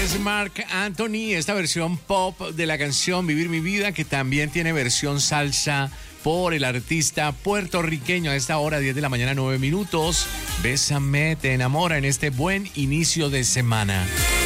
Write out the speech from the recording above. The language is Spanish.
es Marc Anthony, esta versión pop de la canción Vivir mi vida, que también tiene versión salsa por el artista puertorriqueño. A esta hora, 10 de la mañana, 9 minutos. Bésame, te enamora en este buen inicio de semana.